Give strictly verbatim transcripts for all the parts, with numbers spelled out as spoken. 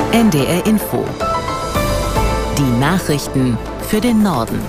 N D R Info. Die Nachrichten für den Norden.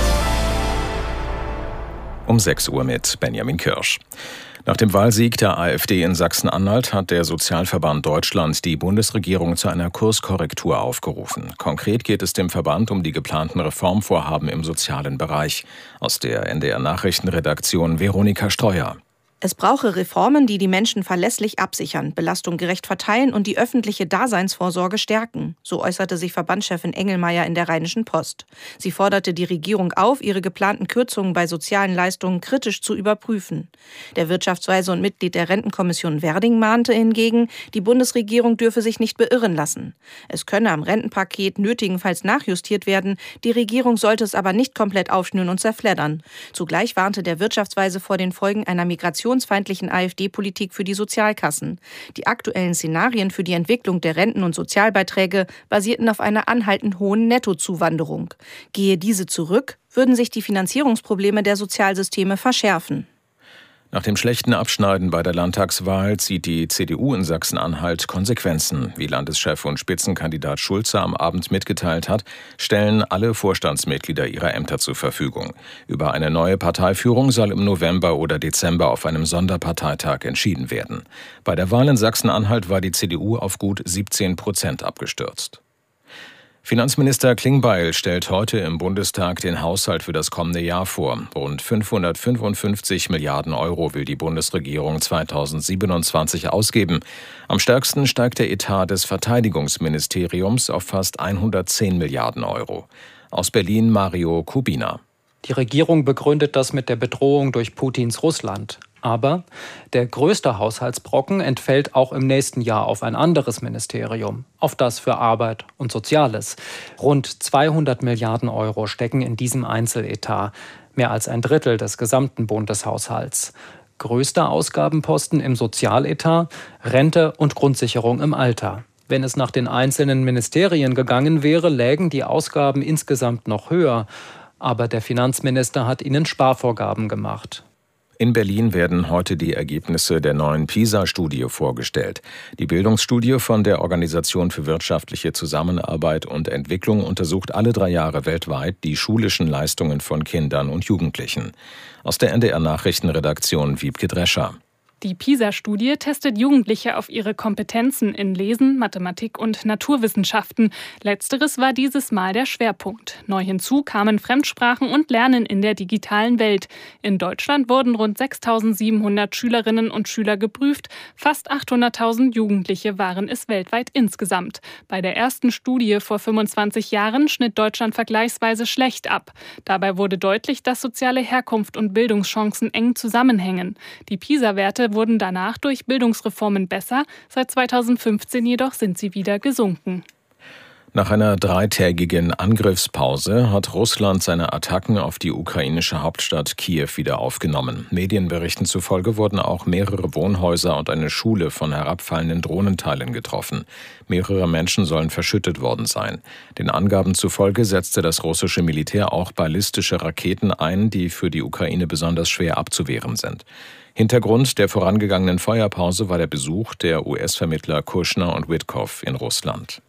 Um sechs Uhr mit Benjamin Kirsch. Nach dem Wahlsieg der AfD in Sachsen-Anhalt hat der Sozialverband Deutschland die Bundesregierung zu einer Kurskorrektur aufgerufen. Konkret geht es dem Verband um die geplanten Reformvorhaben im sozialen Bereich. Aus der N D R-Nachrichtenredaktion Veronika Streuer. Es brauche Reformen, die die Menschen verlässlich absichern, Belastung gerecht verteilen und die öffentliche Daseinsvorsorge stärken. So äußerte sich Verbandschefin Engelmeier in der Rheinischen Post. Sie forderte die Regierung auf, ihre geplanten Kürzungen bei sozialen Leistungen kritisch zu überprüfen. Der Wirtschaftsweise und Mitglied der Rentenkommission Werding mahnte hingegen, die Bundesregierung dürfe sich nicht beirren lassen. Es könne am Rentenpaket nötigenfalls nachjustiert werden, die Regierung sollte es aber nicht komplett aufschnüren und zerfleddern. Zugleich warnte der Wirtschaftsweise vor den Folgen einer Migration feindlichen AfD-Politik für die Sozialkassen. Die aktuellen Szenarien für die Entwicklung der Renten- und Sozialbeiträge basierten auf einer anhaltend hohen Nettozuwanderung. Gehe diese zurück, würden sich die Finanzierungsprobleme der Sozialsysteme verschärfen. Nach dem schlechten Abschneiden bei der Landtagswahl zieht die C D U in Sachsen-Anhalt Konsequenzen. Wie Landeschef und Spitzenkandidat Schulze am Abend mitgeteilt hat, stellen alle Vorstandsmitglieder ihre Ämter zur Verfügung. Über eine neue Parteiführung soll im November oder Dezember auf einem Sonderparteitag entschieden werden. Bei der Wahl in Sachsen-Anhalt war die C D U auf gut siebzehn Prozent abgestürzt. Finanzminister Klingbeil stellt heute im Bundestag den Haushalt für das kommende Jahr vor. Rund fünfhundertfünfundfünfzig Milliarden Euro will die Bundesregierung zweitausendsiebenundzwanzig ausgeben. Am stärksten steigt der Etat des Verteidigungsministeriums auf fast hundertzehn Milliarden Euro. Aus Berlin Mario Kubina. Die Regierung begründet das mit der Bedrohung durch Putins Russland. Aber der größte Haushaltsbrocken entfällt auch im nächsten Jahr auf ein anderes Ministerium, auf das für Arbeit und Soziales. Rund zweihundert Milliarden Euro stecken in diesem Einzeletat, mehr als ein Drittel des gesamten Bundeshaushalts. Größter Ausgabenposten im Sozialetat, Rente und Grundsicherung im Alter. Wenn es nach den einzelnen Ministerien gegangen wäre, lägen die Ausgaben insgesamt noch höher. Aber der Finanzminister hat ihnen Sparvorgaben gemacht. In Berlin werden heute die Ergebnisse der neuen PISA-Studie vorgestellt. Die Bildungsstudie von der Organisation für wirtschaftliche Zusammenarbeit und Entwicklung untersucht alle drei Jahre weltweit die schulischen Leistungen von Kindern und Jugendlichen. Aus der N D R-Nachrichtenredaktion Wiebke Drescher. Die PISA-Studie testet Jugendliche auf ihre Kompetenzen in Lesen, Mathematik und Naturwissenschaften. Letzteres war dieses Mal der Schwerpunkt. Neu hinzu kamen Fremdsprachen und Lernen in der digitalen Welt. In Deutschland wurden rund sechstausendsiebenhundert Schülerinnen und Schüler geprüft. Fast achthunderttausend Jugendliche waren es weltweit insgesamt. Bei der ersten Studie vor fünfundzwanzig Jahren schnitt Deutschland vergleichsweise schlecht ab. Dabei wurde deutlich, dass soziale Herkunft und Bildungschancen eng zusammenhängen. Die PISA-Werte wurden danach durch Bildungsreformen besser, seit zweitausendfünfzehn jedoch sind sie wieder gesunken. Nach einer dreitägigen Angriffspause hat Russland seine Attacken auf die ukrainische Hauptstadt Kiew wieder aufgenommen. Medienberichten zufolge wurden auch mehrere Wohnhäuser und eine Schule von herabfallenden Drohnenteilen getroffen. Mehrere Menschen sollen verschüttet worden sein. Den Angaben zufolge setzte das russische Militär auch ballistische Raketen ein, die für die Ukraine besonders schwer abzuwehren sind. Hintergrund der vorangegangenen Feuerpause war der Besuch der U S-Vermittler Kushner und Witkow in Russland.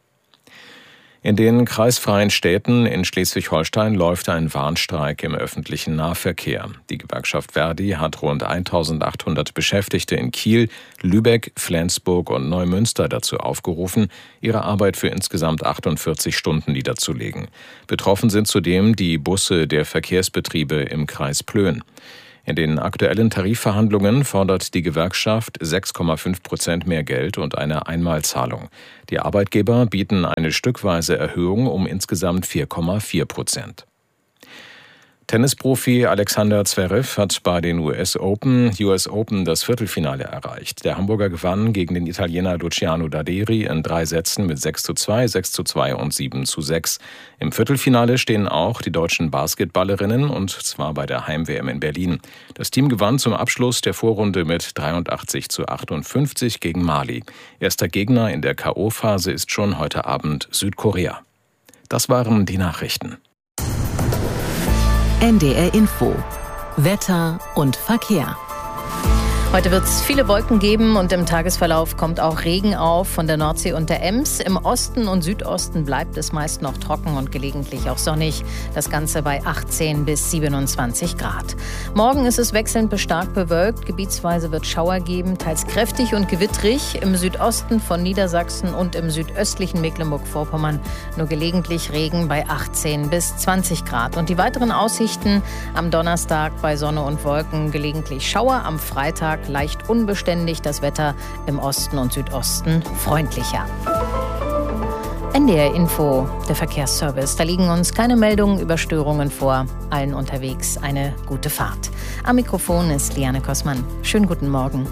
In den kreisfreien Städten in Schleswig-Holstein läuft ein Warnstreik im öffentlichen Nahverkehr. Die Gewerkschaft Verdi hat rund eintausendachthundert Beschäftigte in Kiel, Lübeck, Flensburg und Neumünster dazu aufgerufen, ihre Arbeit für insgesamt achtundvierzig Stunden niederzulegen. Betroffen sind zudem die Busse der Verkehrsbetriebe im Kreis Plön. In den aktuellen Tarifverhandlungen fordert die Gewerkschaft sechs Komma fünf Prozent mehr Geld und eine Einmalzahlung. Die Arbeitgeber bieten eine stückweise Erhöhung um insgesamt vier Komma vier Prozent. Tennisprofi Alexander Zverev hat bei den U S Open, U S Open das Viertelfinale erreicht. Der Hamburger gewann gegen den Italiener Luciano Daderi in drei Sätzen mit sechs zu zwei, sechs zu zwei und sieben zu sechs. Im Viertelfinale stehen auch die deutschen Basketballerinnen, und zwar bei der Heim-W M in Berlin. Das Team gewann zum Abschluss der Vorrunde mit dreiundachtzig zu achtundfünfzig gegen Mali. Erster Gegner in der K O-Phase ist schon heute Abend Südkorea. Das waren die Nachrichten. N D R Info. Wetter und Verkehr. Heute wird es viele Wolken geben und im Tagesverlauf kommt auch Regen auf von der Nordsee und der Ems. Im Osten und Südosten bleibt es meist noch trocken und gelegentlich auch sonnig. Das Ganze bei achtzehn bis siebenundzwanzig Grad. Morgen ist es wechselnd bis stark bewölkt. Gebietsweise wird Schauer geben, teils kräftig und gewittrig. Im Südosten von Niedersachsen und im südöstlichen Mecklenburg-Vorpommern nur gelegentlich Regen bei achtzehn bis zwanzig Grad. Und die weiteren Aussichten am Donnerstag bei Sonne und Wolken, gelegentlich Schauer, am Freitag leicht unbeständig, das Wetter im Osten und Südosten freundlicher. N D R Info, der Verkehrsservice. Da liegen uns keine Meldungen über Störungen vor. Allen unterwegs eine gute Fahrt. Am Mikrofon ist Liane Kossmann. Schönen guten Morgen.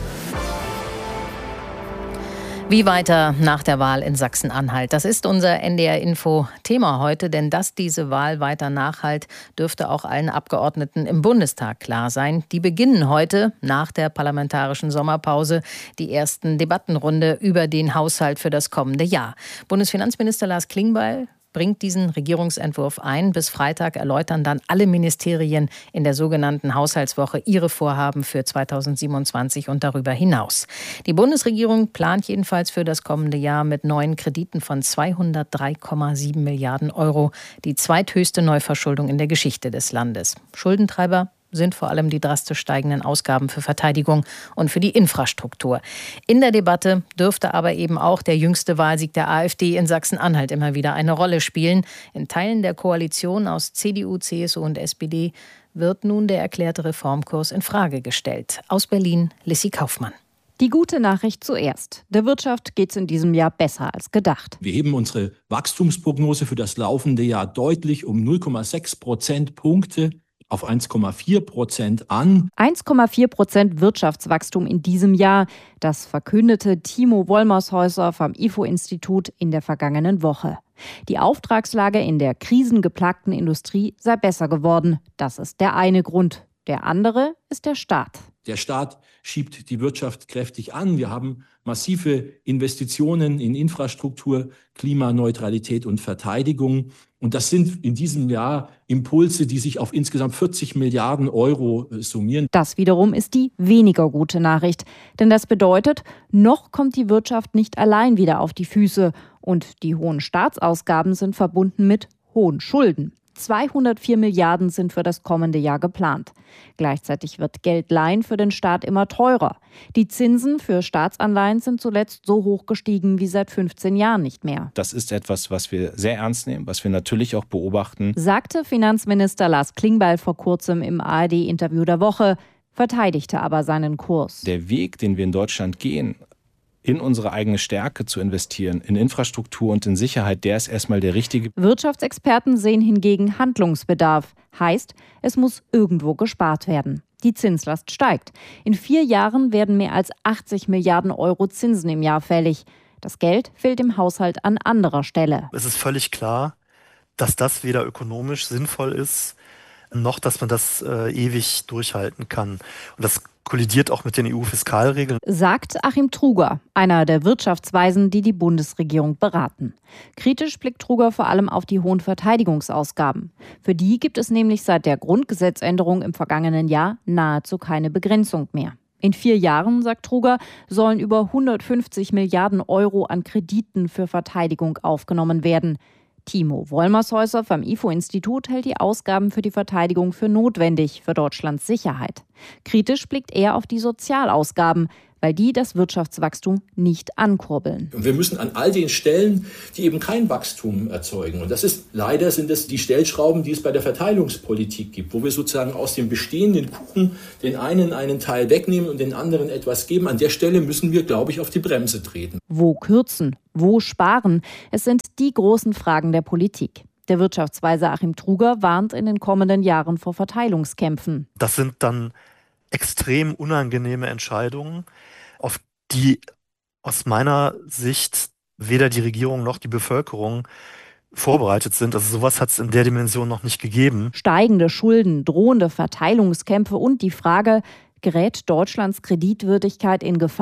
Wie weiter nach der Wahl in Sachsen-Anhalt? Das ist unser N D R-Info-Thema heute, denn dass diese Wahl weiter nachhalt, dürfte auch allen Abgeordneten im Bundestag klar sein. Die beginnen heute nach der parlamentarischen Sommerpause die ersten Debattenrunde über den Haushalt für das kommende Jahr. Bundesfinanzminister Lars Klingbeil bringt diesen Regierungsentwurf ein. Bis Freitag erläutern dann alle Ministerien in der sogenannten Haushaltswoche ihre Vorhaben für zweitausendsiebenundzwanzig und darüber hinaus. Die Bundesregierung plant jedenfalls für das kommende Jahr mit neuen Krediten von zweihundertdrei Komma sieben Milliarden Euro, die zweithöchste Neuverschuldung in der Geschichte des Landes. Schuldentreiber sind vor allem die drastisch steigenden Ausgaben für Verteidigung und für die Infrastruktur. In der Debatte dürfte aber eben auch der jüngste Wahlsieg der AfD in Sachsen-Anhalt immer wieder eine Rolle spielen. In Teilen der Koalition aus C D U, C S U und S P D wird nun der erklärte Reformkurs in Frage gestellt. Aus Berlin, Lissy Kaufmann. Die gute Nachricht zuerst. Der Wirtschaft geht es in diesem Jahr besser als gedacht. Wir heben unsere Wachstumsprognose für das laufende Jahr deutlich um null Komma sechs Prozentpunkte auf eins Komma vier Prozent an. eins Komma vier Prozent Wirtschaftswachstum in diesem Jahr. Das verkündete Timo Wollmershäuser vom I F O-Institut in der vergangenen Woche. Die Auftragslage in der krisengeplagten Industrie sei besser geworden. Das ist der eine Grund. Der andere ist der Staat. Der Staat schiebt die Wirtschaft kräftig an. Wir haben massive Investitionen in Infrastruktur, Klimaneutralität und Verteidigung. Und das sind in diesem Jahr Impulse, die sich auf insgesamt vierzig Milliarden Euro summieren. Das wiederum ist die weniger gute Nachricht. Denn das bedeutet, noch kommt die Wirtschaft nicht allein wieder auf die Füße. Und die hohen Staatsausgaben sind verbunden mit hohen Schulden. zweihundertvier Milliarden sind für das kommende Jahr geplant. Gleichzeitig wird Geldleihen für den Staat immer teurer. Die Zinsen für Staatsanleihen sind zuletzt so hoch gestiegen wie seit fünfzehn Jahren nicht mehr. Das ist etwas, was wir sehr ernst nehmen, was wir natürlich auch beobachten, sagte Finanzminister Lars Klingbeil vor kurzem im A R D-Interview der Woche, verteidigte aber seinen Kurs. Der Weg, den wir in Deutschland gehen, in unsere eigene Stärke zu investieren, in Infrastruktur und in Sicherheit, der ist erstmal der richtige. Wirtschaftsexperten sehen hingegen Handlungsbedarf. Heißt, es muss irgendwo gespart werden. Die Zinslast steigt. In vier Jahren werden mehr als achtzig Milliarden Euro Zinsen im Jahr fällig. Das Geld fehlt im Haushalt an anderer Stelle. Es ist völlig klar, dass das weder ökonomisch sinnvoll ist, noch dass man das äh, ewig durchhalten kann. Und das kollidiert auch mit den E U-Fiskalregeln, sagt Achim Truger, einer der Wirtschaftsweisen, die die Bundesregierung beraten. Kritisch blickt Truger vor allem auf die hohen Verteidigungsausgaben. Für die gibt es nämlich seit der Grundgesetzänderung im vergangenen Jahr nahezu keine Begrenzung mehr. In vier Jahren, sagt Truger, sollen über hundertfünfzig Milliarden Euro an Krediten für Verteidigung aufgenommen werden. Timo Wollmershäuser vom I F O-Institut hält die Ausgaben für die Verteidigung für notwendig für Deutschlands Sicherheit. Kritisch blickt er auf die Sozialausgaben, weil die das Wirtschaftswachstum nicht ankurbeln. Und wir müssen an all den Stellen, die eben kein Wachstum erzeugen, und das ist leider sind es die Stellschrauben, die es bei der Verteilungspolitik gibt, wo wir sozusagen aus dem bestehenden Kuchen den einen einen Teil wegnehmen und den anderen etwas geben. An der Stelle müssen wir, glaube ich, auf die Bremse treten. Wo kürzen? Wo sparen? Es sind die großen Fragen der Politik. Der Wirtschaftsweise Achim Truger warnt in den kommenden Jahren vor Verteilungskämpfen. Das sind dann extrem unangenehme Entscheidungen, auf die aus meiner Sicht weder die Regierung noch die Bevölkerung vorbereitet sind. Also sowas hat es in der Dimension noch nicht gegeben. Steigende Schulden, drohende Verteilungskämpfe und die Frage, gerät Deutschlands Kreditwürdigkeit in Gefahr?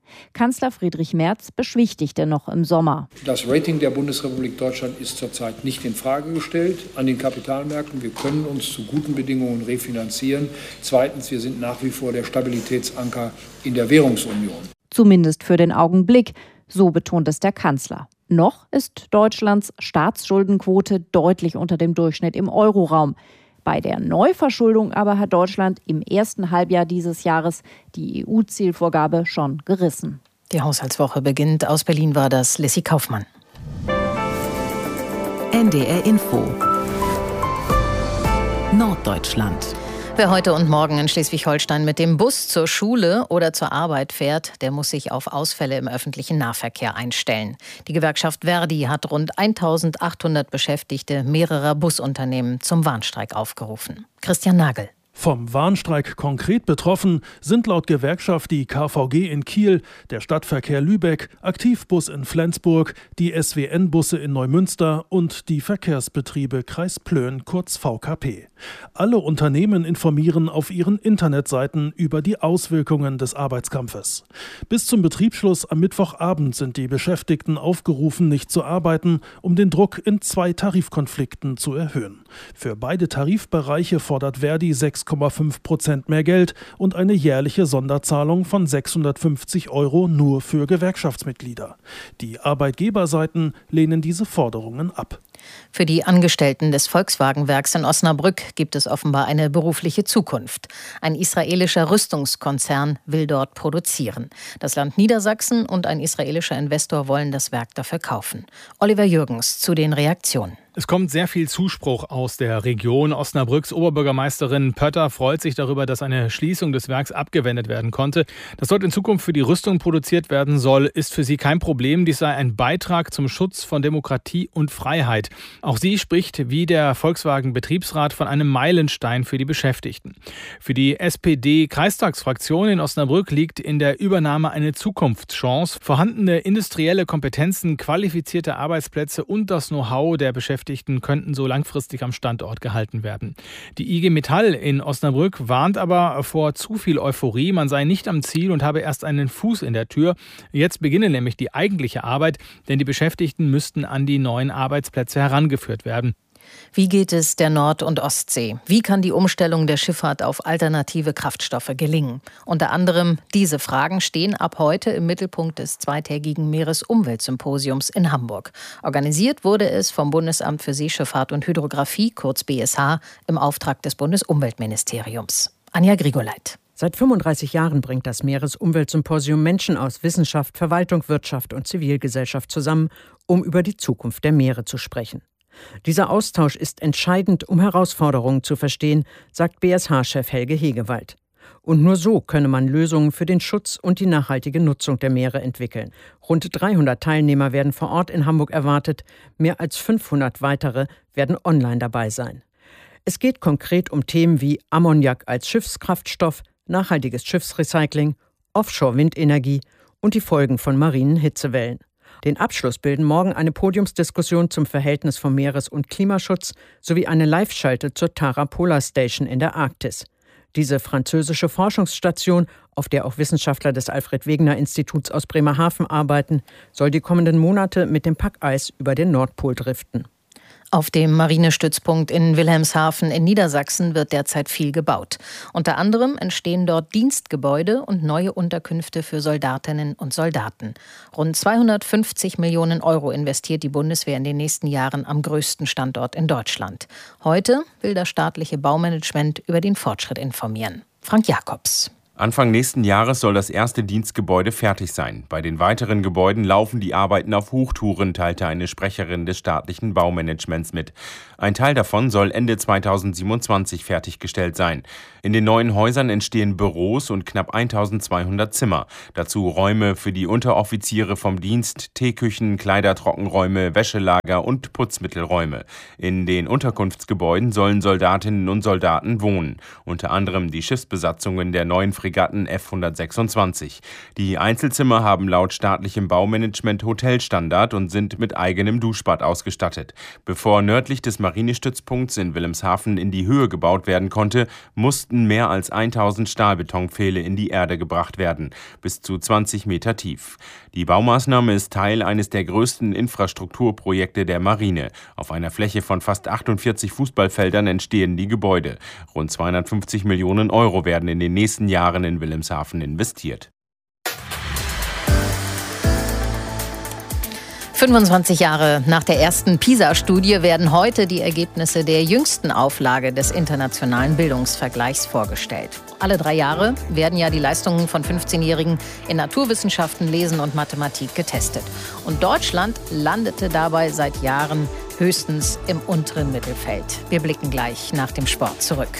Kanzler Friedrich Merz beschwichtigte noch im Sommer. Das Rating der Bundesrepublik Deutschland ist zurzeit nicht in Frage gestellt an den Kapitalmärkten. Wir können uns zu guten Bedingungen refinanzieren. Zweitens, wir sind nach wie vor der Stabilitätsanker in der Währungsunion. Zumindest für den Augenblick, so betont es der Kanzler. Noch ist Deutschlands Staatsschuldenquote deutlich unter dem Durchschnitt im Euroraum. Bei der Neuverschuldung aber hat Deutschland im ersten Halbjahr dieses Jahres die E U-Zielvorgabe schon gerissen. Die Haushaltswoche beginnt. Aus Berlin war das Lissy Kaufmann. N D R Info Norddeutschland. Wer heute und morgen in Schleswig-Holstein mit dem Bus zur Schule oder zur Arbeit fährt, der muss sich auf Ausfälle im öffentlichen Nahverkehr einstellen. Die Gewerkschaft Verdi hat rund eintausendachthundert Beschäftigte mehrerer Busunternehmen zum Warnstreik aufgerufen. Christian Nagel. Vom Warnstreik konkret betroffen sind laut Gewerkschaft die K V G in Kiel, der Stadtverkehr Lübeck, Aktivbus in Flensburg, die S W N-Busse in Neumünster und die Verkehrsbetriebe Kreis Plön, kurz V K P. Alle Unternehmen informieren auf ihren Internetseiten über die Auswirkungen des Arbeitskampfes. Bis zum Betriebsschluss am Mittwochabend sind die Beschäftigten aufgerufen, nicht zu arbeiten, um den Druck in zwei Tarifkonflikten zu erhöhen. Für beide Tarifbereiche fordert Verdi sechs Komma fünf Prozent mehr Geld und eine jährliche Sonderzahlung von sechshundertfünfzig Euro nur für Gewerkschaftsmitglieder. Die Arbeitgeberseiten lehnen diese Forderungen ab. Für die Angestellten des Volkswagenwerks in Osnabrück gibt es offenbar eine berufliche Zukunft. Ein israelischer Rüstungskonzern will dort produzieren. Das Land Niedersachsen und ein israelischer Investor wollen das Werk dafür kaufen. Oliver Jürgens zu den Reaktionen. Es kommt sehr viel Zuspruch aus der Region. Osnabrücks Oberbürgermeisterin Pötter freut sich darüber, dass eine Schließung des Werks abgewendet werden konnte. Dass dort in Zukunft für die Rüstung produziert werden soll, ist für sie kein Problem. Dies sei ein Beitrag zum Schutz von Demokratie und Freiheit. Auch sie spricht wie der Volkswagen-Betriebsrat von einem Meilenstein für die Beschäftigten. Für die S P D-Kreistagsfraktion in Osnabrück liegt in der Übernahme eine Zukunftschance. Vorhandene industrielle Kompetenzen, qualifizierte Arbeitsplätze und das Know-how der Beschäftigten könnten so langfristig am Standort gehalten werden. Die I G Metall in Osnabrück warnt aber vor zu viel Euphorie. Man sei nicht am Ziel und habe erst einen Fuß in der Tür. Jetzt beginne nämlich die eigentliche Arbeit, denn die Beschäftigten müssten an die neuen Arbeitsplätze herangeführt werden. Wie geht es der Nord- und Ostsee? Wie kann die Umstellung der Schifffahrt auf alternative Kraftstoffe gelingen? Unter anderem diese Fragen stehen ab heute im Mittelpunkt des zweitägigen Meeresumweltsymposiums in Hamburg. Organisiert wurde es vom Bundesamt für Seeschifffahrt und Hydrographie, kurz B S H, im Auftrag des Bundesumweltministeriums. Anja Grigoleit. Seit fünfunddreißig Jahren bringt das Meeresumweltsymposium Menschen aus Wissenschaft, Verwaltung, Wirtschaft und Zivilgesellschaft zusammen, um über die Zukunft der Meere zu sprechen. Dieser Austausch ist entscheidend, um Herausforderungen zu verstehen, sagt B S H-Chef Helge Hegewald. Und nur so könne man Lösungen für den Schutz und die nachhaltige Nutzung der Meere entwickeln. Rund dreihundert Teilnehmer werden vor Ort in Hamburg erwartet. Mehr als fünfhundert weitere werden online dabei sein. Es geht konkret um Themen wie Ammoniak als Schiffskraftstoff, nachhaltiges Schiffsrecycling, Offshore-Windenergie und die Folgen von marinen Hitzewellen. Den Abschluss bilden morgen eine Podiumsdiskussion zum Verhältnis von Meeres- und Klimaschutz sowie eine Live-Schalte zur Tara Polar Station in der Arktis. Diese französische Forschungsstation, auf der auch Wissenschaftler des Alfred-Wegener-Instituts aus Bremerhaven arbeiten, soll die kommenden Monate mit dem Packeis über den Nordpol driften. Auf dem Marinestützpunkt in Wilhelmshaven in Niedersachsen wird derzeit viel gebaut. Unter anderem entstehen dort Dienstgebäude und neue Unterkünfte für Soldatinnen und Soldaten. Rund zweihundertfünfzig Millionen Euro investiert die Bundeswehr in den nächsten Jahren am größten Standort in Deutschland. Heute will das staatliche Baumanagement über den Fortschritt informieren. Frank Jakobs. Anfang nächsten Jahres soll das erste Dienstgebäude fertig sein. Bei den weiteren Gebäuden laufen die Arbeiten auf Hochtouren, teilte eine Sprecherin des staatlichen Baumanagements mit. Ein Teil davon soll Ende zweitausendsiebenundzwanzig fertiggestellt sein. In den neuen Häusern entstehen Büros und knapp eintausendzweihundert Zimmer. Dazu Räume für die Unteroffiziere vom Dienst, Teeküchen, Kleidertrockenräume, Wäschelager und Putzmittelräume. In den Unterkunftsgebäuden sollen Soldatinnen und Soldaten wohnen. Unter anderem die Schiffsbesatzungen der neuen Kampffregatten F hundertsechsundzwanzig. Die Einzelzimmer haben laut staatlichem Baumanagement Hotelstandard und sind mit eigenem Duschbad ausgestattet. Bevor nördlich des Marinestützpunkts in Wilhelmshaven in die Höhe gebaut werden konnte, mussten mehr als tausend Stahlbetonpfähle in die Erde gebracht werden, bis zu zwanzig Meter tief. Die Baumaßnahme ist Teil eines der größten Infrastrukturprojekte der Marine. Auf einer Fläche von fast achtundvierzig Fußballfeldern entstehen die Gebäude. Rund zweihundertfünfzig Millionen Euro werden in den nächsten Jahren in Wilhelmshaven investiert. fünfundzwanzig Jahre nach der ersten PISA-Studie werden heute die Ergebnisse der jüngsten Auflage des internationalen Bildungsvergleichs vorgestellt. Alle drei Jahre werden ja die Leistungen von fünfzehnjährigen in Naturwissenschaften, Lesen und Mathematik getestet. Und Deutschland landete dabei seit Jahren höchstens im unteren Mittelfeld. Wir blicken gleich nach dem Sport zurück.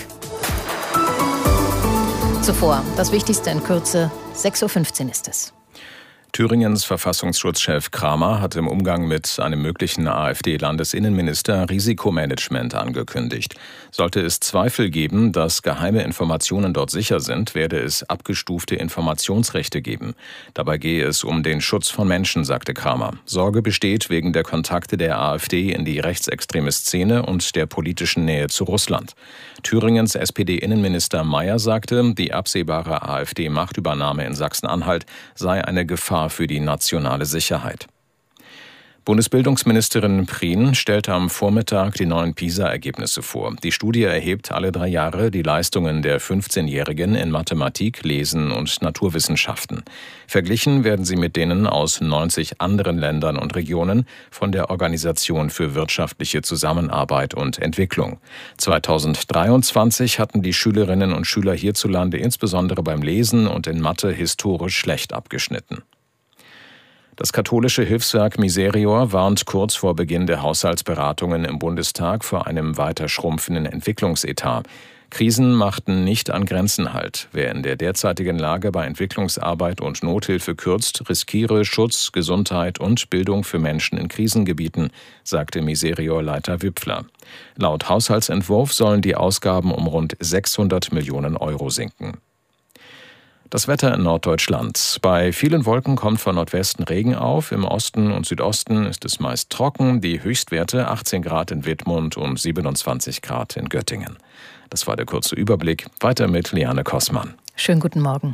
Zuvor das Wichtigste in Kürze, sechs Uhr fünfzehn ist es. Thüringens Verfassungsschutzchef Kramer hat im Umgang mit einem möglichen AfD-Landesinnenminister Risikomanagement angekündigt. Sollte es Zweifel geben, dass geheime Informationen dort sicher sind, werde es abgestufte Informationsrechte geben. Dabei gehe es um den Schutz von Menschen, sagte Kramer. Sorge besteht wegen der Kontakte der AfD in die rechtsextreme Szene und der politischen Nähe zu Russland. Thüringens S P D-Innenminister Mayer sagte, die absehbare AfD-Machtübernahme in Sachsen-Anhalt sei eine Gefahr für die nationale Sicherheit. Bundesbildungsministerin Prien stellte am Vormittag die neuen PISA-Ergebnisse vor. Die Studie erhebt alle drei Jahre die Leistungen der fünfzehnjährigen in Mathematik, Lesen und Naturwissenschaften. Verglichen werden sie mit denen aus neunzig anderen Ländern und Regionen von der Organisation für wirtschaftliche Zusammenarbeit und Entwicklung. zweitausenddreiundzwanzig hatten die Schülerinnen und Schüler hierzulande insbesondere beim Lesen und in Mathe historisch schlecht abgeschnitten. Das katholische Hilfswerk Miserior warnt kurz vor Beginn der Haushaltsberatungen im Bundestag vor einem weiter schrumpfenden Entwicklungsetat. Krisen machten nicht an Grenzen halt. Wer in der derzeitigen Lage bei Entwicklungsarbeit und Nothilfe kürzt, riskiere Schutz, Gesundheit und Bildung für Menschen in Krisengebieten, sagte Miserior-Leiter Wipfler. Laut Haushaltsentwurf sollen die Ausgaben um rund sechshundert Millionen Euro sinken. Das Wetter in Norddeutschland. Bei vielen Wolken kommt von Nordwesten Regen auf. Im Osten und Südosten ist es meist trocken. Die Höchstwerte achtzehn Grad in Wittmund und siebenundzwanzig Grad in Göttingen. Das war der kurze Überblick. Weiter mit Liane Kossmann. Schönen guten Morgen.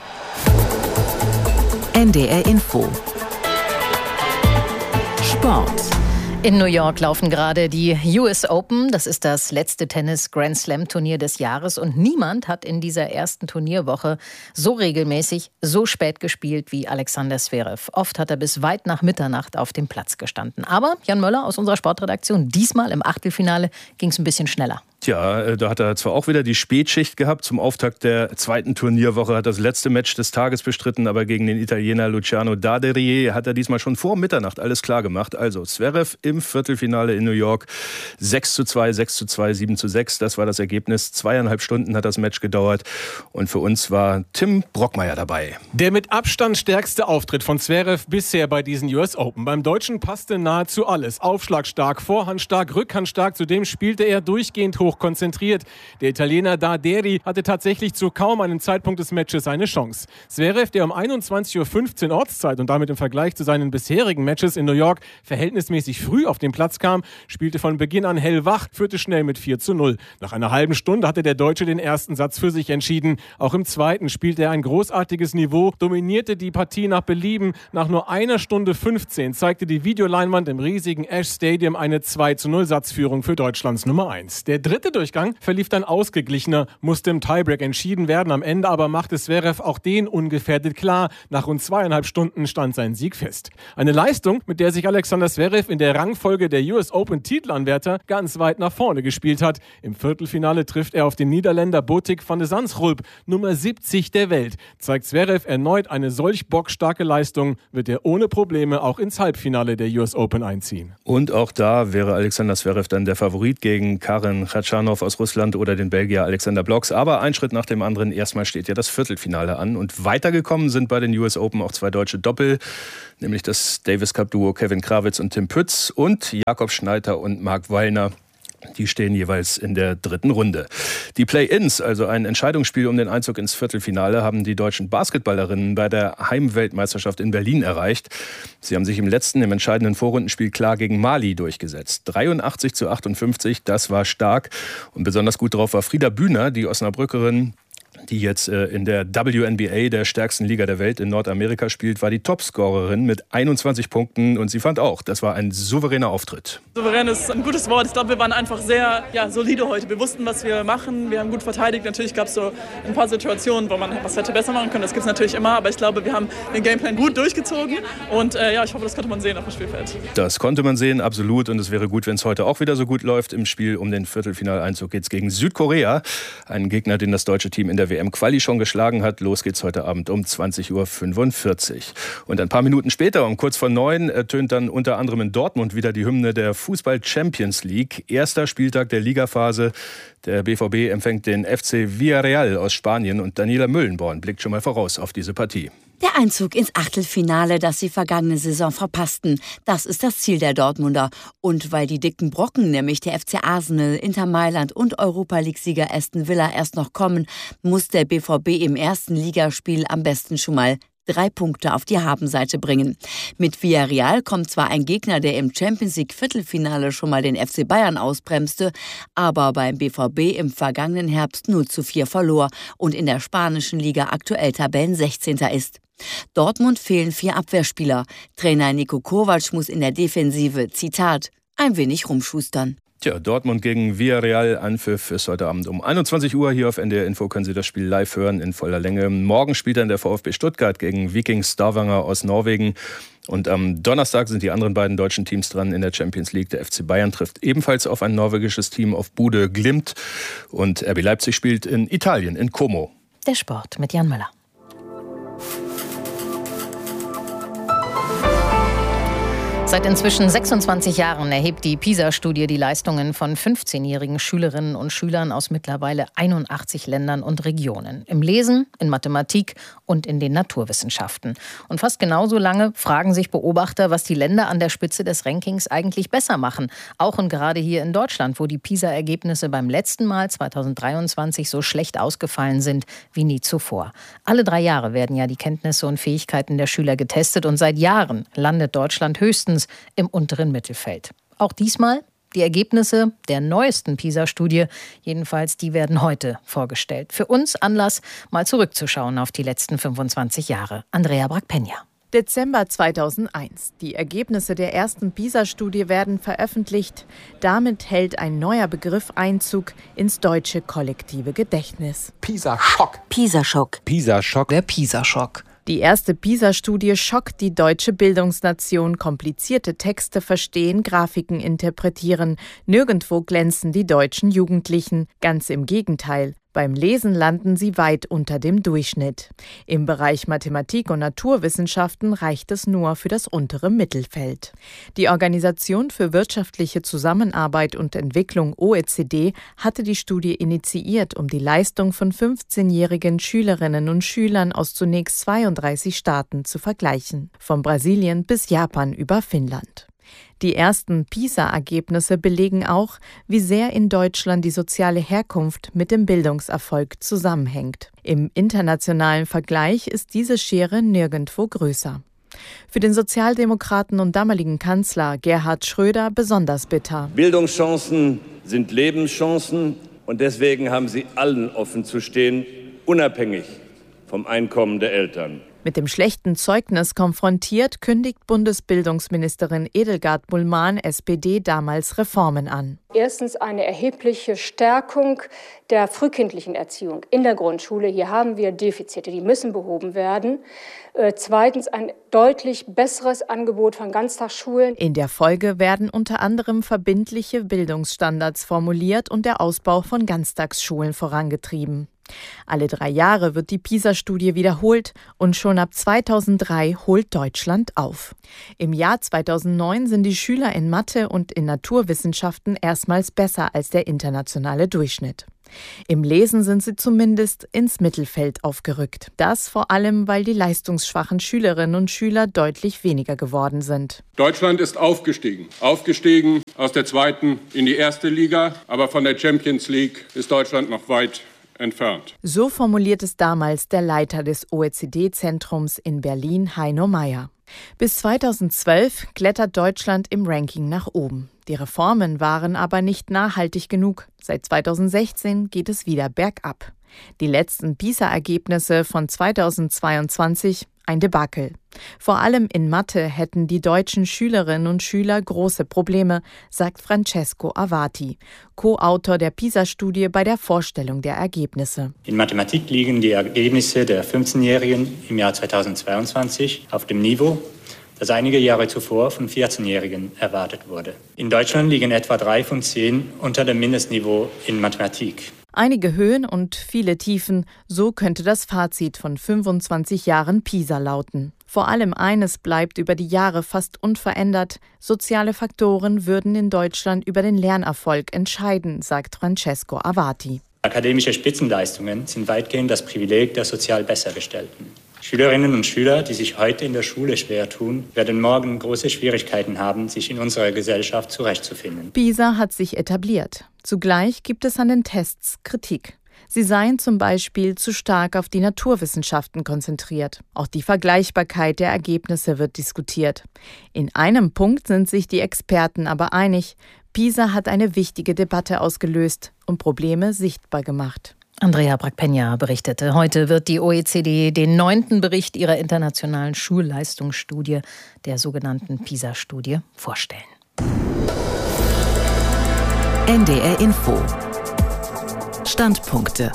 N D R Info. Sport. In New York laufen gerade die U S Open. Das ist das letzte Tennis-Grand-Slam-Turnier des Jahres. Und niemand hat in dieser ersten Turnierwoche so regelmäßig, so spät gespielt wie Alexander Zverev. Oft hat er bis weit nach Mitternacht auf dem Platz gestanden. Aber Jan Möller aus unserer Sportredaktion, diesmal im Achtelfinale ging es ein bisschen schneller. Tja, da hat er zwar auch wieder die Spätschicht gehabt. Zum Auftakt der zweiten Turnierwoche hat er das letzte Match des Tages bestritten, aber gegen den Italiener Luciano Daderier hat er diesmal schon vor Mitternacht alles klar gemacht. Also Zverev im Viertelfinale in New York. sechs zu zwei, sechs zu zwei, sieben zu sechs. Das war das Ergebnis. Zweieinhalb Stunden hat das Match gedauert. Und für uns war Tim Brockmeier dabei. Der mit Abstand stärkste Auftritt von Zverev bisher bei diesen U S Open. Beim Deutschen passte nahezu alles. Aufschlagstark, vorhandstark, rückhandstark. Zudem spielte er durchgehend hoch konzentriert. Der Italiener Daderi hatte tatsächlich zu kaum einem Zeitpunkt des Matches eine Chance. Zverev, der um einundzwanzig Uhr fünfzehn Ortszeit und damit im Vergleich zu seinen bisherigen Matches in New York verhältnismäßig früh auf den Platz kam, spielte von Beginn an hellwach, führte schnell mit vier zu null. Nach einer halben Stunde hatte der Deutsche den ersten Satz für sich entschieden. Auch im zweiten spielte er ein großartiges Niveau, dominierte die Partie nach Belieben. Nach nur einer Stunde fünfzehn zeigte die Videoleinwand im riesigen Ash Stadium eine zwei zu null Satzführung für Deutschlands Nummer eins. Der dritte Durchgang verlief dann ausgeglichener, musste im Tiebreak entschieden werden. Am Ende aber machte Zverev auch den ungefährdet klar. Nach rund zweieinhalb Stunden stand sein Sieg fest. Eine Leistung, mit der sich Alexander Zverev in der Rangfolge der U S Open Titelanwärter ganz weit nach vorne gespielt hat. Im Viertelfinale trifft er auf den Niederländer Botik van de Zandschulp, Nummer siebzig der Welt. Zeigt Zverev erneut eine solch bockstarke Leistung, wird er ohne Probleme auch ins Halbfinale der U S Open einziehen. Und auch da wäre Alexander Zverev dann der Favorit gegen Karen Khachanov aus Russland oder den Belgier Alexander Blocks. Aber ein Schritt nach dem anderen. Erstmal steht ja das Viertelfinale an. Und weitergekommen sind bei den U S Open auch zwei deutsche Doppel, nämlich das Davis Cup Duo Kevin Krawitz und Tim Pütz und Jakob Schneider und Marc Wallner. Die stehen jeweils in der dritten Runde. Die Play-ins, also ein Entscheidungsspiel um den Einzug ins Viertelfinale, haben die deutschen Basketballerinnen bei der Heimweltmeisterschaft in Berlin erreicht. Sie haben sich im letzten, im entscheidenden Vorrundenspiel klar gegen Mali durchgesetzt. dreiundachtzig zu achtundfünfzig, das war stark. Und besonders gut drauf war Frieda Bühner, die Osnabrückerin, die jetzt äh, in der W N B A, der stärksten Liga der Welt in Nordamerika spielt, war die Topscorerin mit einundzwanzig Punkten. Und sie fand auch, das war ein souveräner Auftritt. Souverän ist ein gutes Wort. Ich glaube, wir waren einfach sehr ja, solide heute. Wir wussten, was wir machen. Wir haben gut verteidigt. Natürlich gab es so ein paar Situationen, wo man was hätte besser machen können. Das gibt es natürlich immer. Aber ich glaube, wir haben den Gameplan gut durchgezogen. Und äh, ja, ich hoffe, das konnte man sehen auf dem Spielfeld. Das konnte man sehen, absolut. Und es wäre gut, wenn es heute auch wieder so gut läuft. Im Spiel um den Viertelfinaleinzug geht es gegen Südkorea. Einen Gegner, den das deutsche Team in der W M-Quali schon geschlagen hat. Los geht's heute Abend um zwanzig Uhr fünfundvierzig. Und ein paar Minuten später, um kurz vor neun, ertönt dann unter anderem in Dortmund wieder die Hymne der Fußball-Champions League. Erster Spieltag der Ligaphase. Der B V B empfängt den F C Villarreal aus Spanien und Daniela Müllenborn blickt schon mal voraus auf diese Partie. Der Einzug ins Achtelfinale, das sie vergangene Saison verpassten, das ist das Ziel der Dortmunder. Und weil die dicken Brocken, nämlich der F C Arsenal, Inter Mailand und Europa-League-Sieger Aston Villa erst noch kommen, muss der B V B im ersten Ligaspiel am besten schon mal drei Punkte auf die Habenseite bringen. Mit Villarreal kommt zwar ein Gegner, der im Champions League Viertelfinale schon mal den F C Bayern ausbremste, aber beim B V B im vergangenen Herbst null zu vier verlor und in der spanischen Liga aktuell Tabellensechzehnter ist. Dortmund fehlen vier Abwehrspieler. Trainer Niko Kovac muss in der Defensive, Zitat, ein wenig rumschustern. Tja, Dortmund gegen Villarreal, Anpfiff ist heute Abend um einundzwanzig Uhr. Hier auf N D R Info können Sie das Spiel live hören in voller Länge. Morgen spielt dann der VfB Stuttgart gegen Viking Stavanger aus Norwegen. Und am Donnerstag sind die anderen beiden deutschen Teams dran in der Champions League. Der F C Bayern trifft ebenfalls auf ein norwegisches Team, auf Bude Glimt. Und R B Leipzig spielt in Italien, in Como. Der Sport mit Jan Möller. Seit inzwischen sechsundzwanzig Jahren erhebt die PISA-Studie die Leistungen von fünfzehnjährigen Schülerinnen und Schülern aus mittlerweile einundachtzig Ländern und Regionen. Im Lesen, in Mathematik und in den Naturwissenschaften. Und fast genauso lange fragen sich Beobachter, was die Länder an der Spitze des Rankings eigentlich besser machen. Auch und gerade hier in Deutschland, wo die PISA-Ergebnisse beim letzten Mal zweitausenddreiundzwanzig so schlecht ausgefallen sind wie nie zuvor. Alle drei Jahre werden ja die Kenntnisse und Fähigkeiten der Schüler getestet und seit Jahren landet Deutschland höchstens im unteren Mittelfeld. Auch diesmal die Ergebnisse der neuesten PISA-Studie, jedenfalls die werden heute vorgestellt. Für uns Anlass, mal zurückzuschauen auf die letzten fünfundzwanzig Jahre. Andrea Brack-Penja. Dezember zweitausendeins. Die Ergebnisse der ersten PISA-Studie werden veröffentlicht. Damit hält ein neuer Begriff Einzug ins deutsche kollektive Gedächtnis. PISA-Schock. PISA-Schock. PISA-Schock. Der PISA-Schock. Die erste PISA-Studie schockt die deutsche Bildungsnation. Komplizierte Texte verstehen, Grafiken interpretieren. Nirgendwo glänzen die deutschen Jugendlichen. Ganz im Gegenteil. Beim Lesen landen sie weit unter dem Durchschnitt. Im Bereich Mathematik und Naturwissenschaften reicht es nur für das untere Mittelfeld. Die Organisation für wirtschaftliche Zusammenarbeit und Entwicklung O E C D hatte die Studie initiiert, um die Leistung von fünfzehnjährigen Schülerinnen und Schülern aus zunächst zweiunddreißig Staaten zu vergleichen. Von Brasilien bis Japan über Finnland. Die ersten PISA-Ergebnisse belegen auch, wie sehr in Deutschland die soziale Herkunft mit dem Bildungserfolg zusammenhängt. Im internationalen Vergleich ist diese Schere nirgendwo größer. Für den Sozialdemokraten und damaligen Kanzler Gerhard Schröder besonders bitter. Bildungschancen sind Lebenschancen und deswegen haben sie allen offen zu stehen, unabhängig vom Einkommen der Eltern. Mit dem schlechten Zeugnis konfrontiert, kündigt Bundesbildungsministerin Edelgard Bullmann, S P D, damals Reformen an. Erstens eine erhebliche Stärkung der frühkindlichen Erziehung in der Grundschule. Hier haben wir Defizite, die müssen behoben werden. Zweitens ein deutlich besseres Angebot von Ganztagsschulen. In der Folge werden unter anderem verbindliche Bildungsstandards formuliert und der Ausbau von Ganztagsschulen vorangetrieben. Alle drei Jahre wird die PISA-Studie wiederholt und schon ab zweitausenddrei holt Deutschland auf. Im Jahr zweitausendneun sind die Schüler in Mathe und in Naturwissenschaften erstmals besser als der internationale Durchschnitt. Im Lesen sind sie zumindest ins Mittelfeld aufgerückt. Das vor allem, weil die leistungsschwachen Schülerinnen und Schüler deutlich weniger geworden sind. Deutschland ist aufgestiegen. Aufgestiegen aus der zweiten in die erste Liga, aber von der Champions League ist Deutschland noch weit entfernt. So formuliert es damals der Leiter des O E C D-Zentrums in Berlin, Heino Mayer. Bis zweitausendzwölf klettert Deutschland im Ranking nach oben. Die Reformen waren aber nicht nachhaltig genug. Seit zweitausendsechzehn geht es wieder bergab. Die letzten PISA-Ergebnisse von zweitausendzweiundzwanzig ein Debakel. Vor allem in Mathe hätten die deutschen Schülerinnen und Schüler große Probleme, sagt Francesco Avati, Co-Autor der PISA-Studie bei der Vorstellung der Ergebnisse. In Mathematik liegen die Ergebnisse der fünfzehnjährigen im Jahr zweitausendzweiundzwanzig auf dem Niveau, das einige Jahre zuvor von vierzehnjährigen erwartet wurde. In Deutschland liegen etwa drei von zehn unter dem Mindestniveau in Mathematik. Einige Höhen und viele Tiefen, so könnte das Fazit von fünfundzwanzig Jahren PISA lauten. Vor allem eines bleibt über die Jahre fast unverändert: Soziale Faktoren würden in Deutschland über den Lernerfolg entscheiden, sagt Francesco Avati. Akademische Spitzenleistungen sind weitgehend das Privileg der sozial Bessergestellten. Schülerinnen und Schüler, die sich heute in der Schule schwer tun, werden morgen große Schwierigkeiten haben, sich in unserer Gesellschaft zurechtzufinden. PISA hat sich etabliert. Zugleich gibt es an den Tests Kritik. Sie seien zum Beispiel zu stark auf die Naturwissenschaften konzentriert. Auch die Vergleichbarkeit der Ergebnisse wird diskutiert. In einem Punkt sind sich die Experten aber einig: PISA hat eine wichtige Debatte ausgelöst und Probleme sichtbar gemacht. Andrea Brackpenja berichtete. Heute wird die O E C D den neunten Bericht ihrer internationalen Schulleistungsstudie, der sogenannten PISA-Studie, vorstellen. N D R Info. Standpunkte.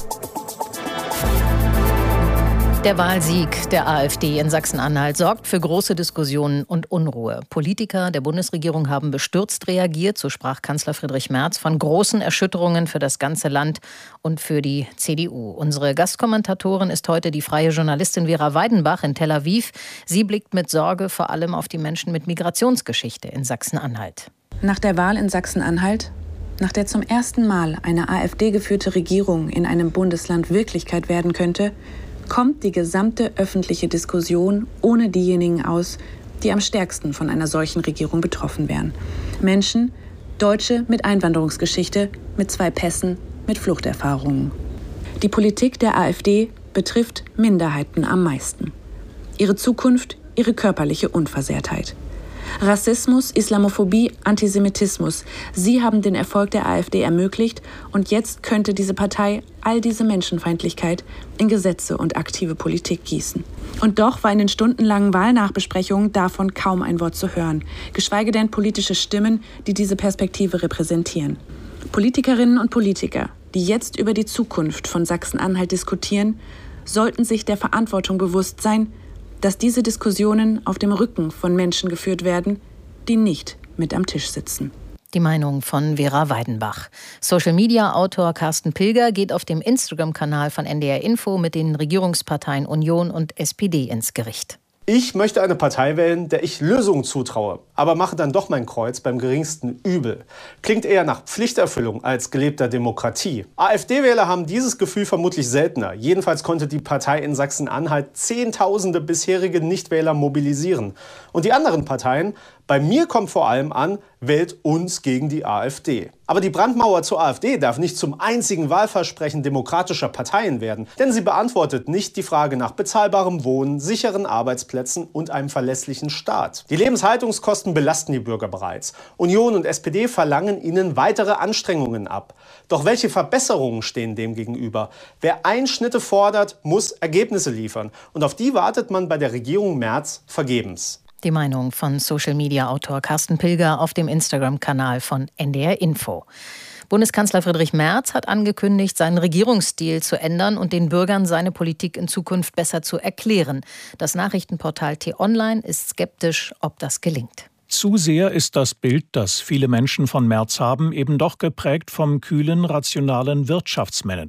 Der Wahlsieg der AfD in Sachsen-Anhalt sorgt für große Diskussionen und Unruhe. Politiker der Bundesregierung haben bestürzt reagiert, so sprach Kanzler Friedrich Merz von großen Erschütterungen für das ganze Land und für die C D U. Unsere Gastkommentatorin ist heute die freie Journalistin Vera Weidenbach in Tel Aviv. Sie blickt mit Sorge vor allem auf die Menschen mit Migrationsgeschichte in Sachsen-Anhalt. Nach der Wahl in Sachsen-Anhalt, nach der zum ersten Mal eine AfD-geführte Regierung in einem Bundesland Wirklichkeit werden könnte, kommt die gesamte öffentliche Diskussion ohne diejenigen aus, die am stärksten von einer solchen Regierung betroffen wären. Menschen, Deutsche mit Einwanderungsgeschichte, mit zwei Pässen, mit Fluchterfahrungen. Die Politik der AfD betrifft Minderheiten am meisten. Ihre Zukunft, ihre körperliche Unversehrtheit. Rassismus, Islamophobie, Antisemitismus. Sie haben den Erfolg der AfD ermöglicht und jetzt könnte diese Partei all diese Menschenfeindlichkeit in Gesetze und aktive Politik gießen. Und doch war in den stundenlangen Wahlnachbesprechungen davon kaum ein Wort zu hören, geschweige denn politische Stimmen, die diese Perspektive repräsentieren. Politikerinnen und Politiker, die jetzt über die Zukunft von Sachsen-Anhalt diskutieren, sollten sich der Verantwortung bewusst sein, dass diese Diskussionen auf dem Rücken von Menschen geführt werden, die nicht mit am Tisch sitzen. Die Meinung von Vera Weidenbach. Social-Media-Autor Carsten Pilger geht auf dem Instagram-Kanal von N D R Info mit den Regierungsparteien Union und S P D ins Gericht. Ich möchte eine Partei wählen, der ich Lösungen zutraue, aber mache dann doch mein Kreuz beim geringsten Übel. Klingt eher nach Pflichterfüllung als gelebter Demokratie. AfD-Wähler haben dieses Gefühl vermutlich seltener. Jedenfalls konnte die Partei in Sachsen-Anhalt Zehntausende bisherige Nichtwähler mobilisieren. Und die anderen Parteien, bei mir kommt vor allem an, wählt uns gegen die AfD. Aber die Brandmauer zur AfD darf nicht zum einzigen Wahlversprechen demokratischer Parteien werden, denn sie beantwortet nicht die Frage nach bezahlbarem Wohnen, sicheren Arbeitsplätzen und einem verlässlichen Staat. Die Lebenshaltungskosten belasten die Bürger bereits. Union und S P D verlangen ihnen weitere Anstrengungen ab. Doch welche Verbesserungen stehen dem gegenüber? Wer Einschnitte fordert, muss Ergebnisse liefern. Und auf die wartet man bei der Regierung Merz vergebens. Die Meinung von Social-Media-Autor Carsten Pilger auf dem Instagram-Kanal von N D R Info. Bundeskanzler Friedrich Merz hat angekündigt, seinen Regierungsstil zu ändern und den Bürgern seine Politik in Zukunft besser zu erklären. Das Nachrichtenportal T-Online ist skeptisch, ob das gelingt. Zu sehr ist das Bild, das viele Menschen von Merz haben, eben doch geprägt vom kühlen, rationalen Wirtschaftsmanager.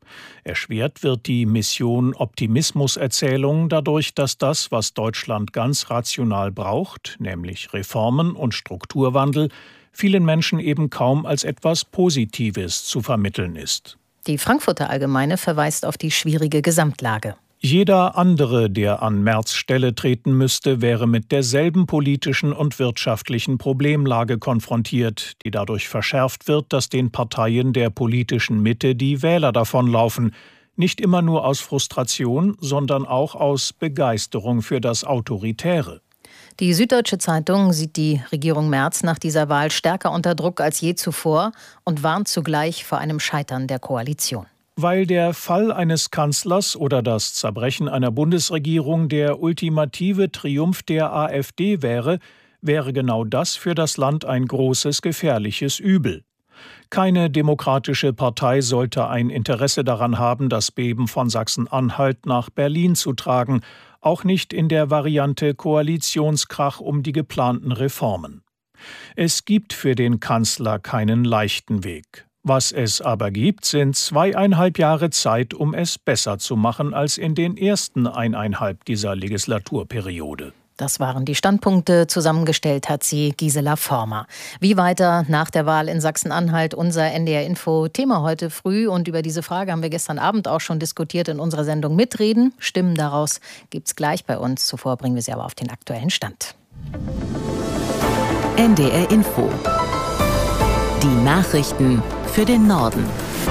Erschwert wird die Mission Optimismuserzählung dadurch, dass das, was Deutschland ganz rational braucht, nämlich Reformen und Strukturwandel, vielen Menschen eben kaum als etwas Positives zu vermitteln ist. Die Frankfurter Allgemeine verweist auf die schwierige Gesamtlage. Jeder andere, der an Merz Stelle treten müsste, wäre mit derselben politischen und wirtschaftlichen Problemlage konfrontiert, die dadurch verschärft wird, dass den Parteien der politischen Mitte die Wähler davonlaufen. Nicht immer nur aus Frustration, sondern auch aus Begeisterung für das Autoritäre. Die Süddeutsche Zeitung sieht die Regierung Merz nach dieser Wahl stärker unter Druck als je zuvor und warnt zugleich vor einem Scheitern der Koalition. Weil der Fall eines Kanzlers oder das Zerbrechen einer Bundesregierung der ultimative Triumph der AfD wäre, wäre genau das für das Land ein großes, gefährliches Übel. Keine demokratische Partei sollte ein Interesse daran haben, das Beben von Sachsen-Anhalt nach Berlin zu tragen, auch nicht in der Variante Koalitionskrach um die geplanten Reformen. Es gibt für den Kanzler keinen leichten Weg. Was es aber gibt, sind zweieinhalb Jahre Zeit, um es besser zu machen als in den ersten eineinhalb dieser Legislaturperiode. Das waren die Standpunkte. Zusammengestellt hat sie Gisela Former. Wie weiter nach der Wahl in Sachsen-Anhalt? Unser N D R-Info-Thema heute früh. Und über diese Frage haben wir gestern Abend auch schon diskutiert in unserer Sendung Mitreden. Stimmen daraus gibt's gleich bei uns. Zuvor bringen wir sie aber auf den aktuellen Stand. N D R-Info. Die Nachrichten für den Norden.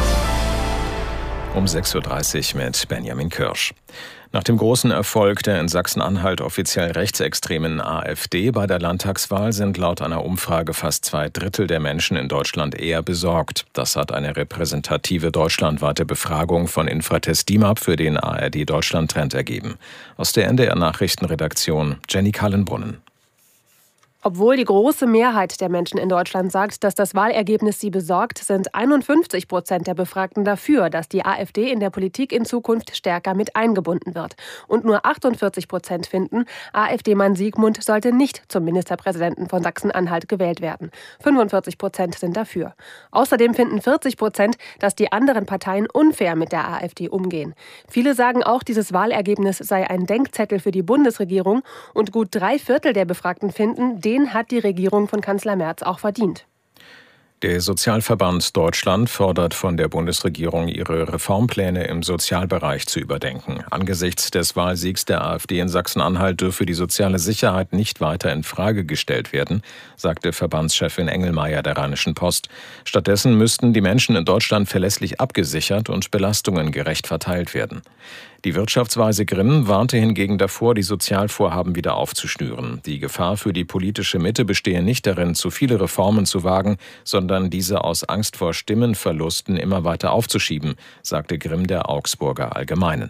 Um sechs Uhr dreißig mit Benjamin Kirsch. Nach dem großen Erfolg der in Sachsen-Anhalt offiziell rechtsextremen AfD bei der Landtagswahl sind laut einer Umfrage fast zwei Drittel der Menschen in Deutschland eher besorgt. Das hat eine repräsentative deutschlandweite Befragung von Infratest DIMAP für den A R D Deutschland-Trend ergeben. Aus der N D R-Nachrichtenredaktion Jenny Kallenbrunnen. Obwohl die große Mehrheit der Menschen in Deutschland sagt, dass das Wahlergebnis sie besorgt, sind einundfünfzig Prozent der Befragten dafür, dass die AfD in der Politik in Zukunft stärker mit eingebunden wird. Und nur achtundvierzig Prozent finden, AfD-Mann Siegmund sollte nicht zum Ministerpräsidenten von Sachsen-Anhalt gewählt werden. fünfundvierzig Prozent sind dafür. Außerdem finden vierzig Prozent, dass die anderen Parteien unfair mit der AfD umgehen. Viele sagen auch, dieses Wahlergebnis sei ein Denkzettel für die Bundesregierung. Und gut drei Viertel der Befragten finden, den hat die Regierung von Kanzler Merz auch verdient. Der Sozialverband Deutschland fordert von der Bundesregierung, ihre Reformpläne im Sozialbereich zu überdenken. Angesichts des Wahlsiegs der AfD in Sachsen-Anhalt dürfe die soziale Sicherheit nicht weiter in Frage gestellt werden, sagte Verbandschefin Engelmeier der Rheinischen Post. Stattdessen müssten die Menschen in Deutschland verlässlich abgesichert und Belastungen gerecht verteilt werden. Die Wirtschaftsweise Grimm warnte hingegen davor, die Sozialvorhaben wieder aufzuschnüren. Die Gefahr für die politische Mitte bestehe nicht darin, zu viele Reformen zu wagen, sondern diese aus Angst vor Stimmenverlusten immer weiter aufzuschieben, sagte Grimm der Augsburger Allgemeinen.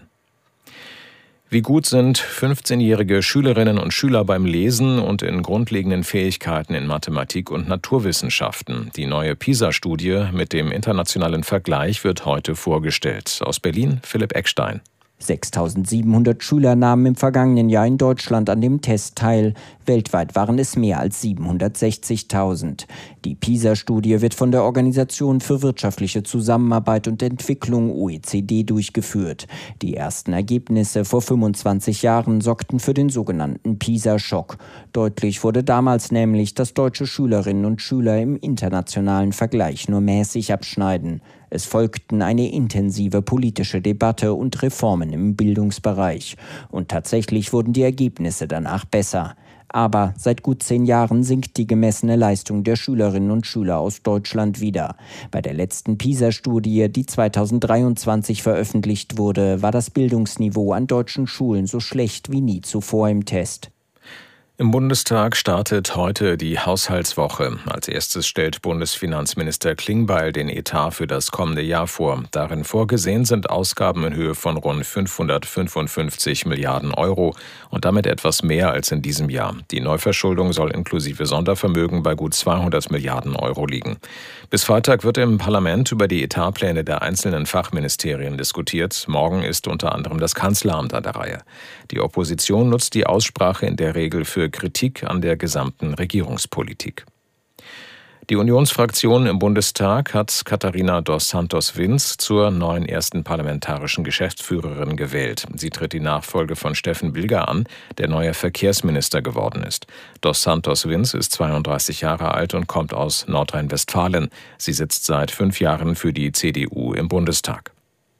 Wie gut sind fünfzehnjährige Schülerinnen und Schüler beim Lesen und in grundlegenden Fähigkeiten in Mathematik und Naturwissenschaften? Die neue PISA-Studie mit dem internationalen Vergleich wird heute vorgestellt. Aus Berlin Philipp Eckstein. sechstausendsiebenhundert Schüler nahmen im vergangenen Jahr in Deutschland an dem Test teil. Weltweit waren es mehr als siebenhundertsechzigtausend. Die PISA-Studie wird von der Organisation für wirtschaftliche Zusammenarbeit und Entwicklung O E C D durchgeführt. Die ersten Ergebnisse vor fünfundzwanzig Jahren sorgten für den sogenannten PISA-Schock. Deutlich wurde damals nämlich, dass deutsche Schülerinnen und Schüler im internationalen Vergleich nur mäßig abschneiden. Es folgten eine intensive politische Debatte und Reformen im Bildungsbereich. Und tatsächlich wurden die Ergebnisse danach besser. Aber seit gut zehn Jahren sinkt die gemessene Leistung der Schülerinnen und Schüler aus Deutschland wieder. Bei der letzten PISA-Studie, die zweitausenddreiundzwanzig veröffentlicht wurde, war das Bildungsniveau an deutschen Schulen so schlecht wie nie zuvor im Test. Im Bundestag startet heute die Haushaltswoche. Als erstes stellt Bundesfinanzminister Klingbeil den Etat für das kommende Jahr vor. Darin vorgesehen sind Ausgaben in Höhe von rund fünfhundertfünfundfünfzig Milliarden Euro und damit etwas mehr als in diesem Jahr. Die Neuverschuldung soll inklusive Sondervermögen bei gut zweihundert Milliarden Euro liegen. Bis Freitag wird im Parlament über die Etatpläne der einzelnen Fachministerien diskutiert. Morgen ist unter anderem das Kanzleramt an der Reihe. Die Opposition nutzt die Aussprache in der Regel für Kritik an der gesamten Regierungspolitik. Die Unionsfraktion im Bundestag hat Katharina dos Santos Vins zur neuen ersten parlamentarischen Geschäftsführerin gewählt. Sie tritt die Nachfolge von Steffen Bilger an, der neuer Verkehrsminister geworden ist. Dos Santos Vins ist zweiunddreißig Jahre alt und kommt aus Nordrhein-Westfalen. Sie sitzt seit fünf Jahren für die C D U im Bundestag.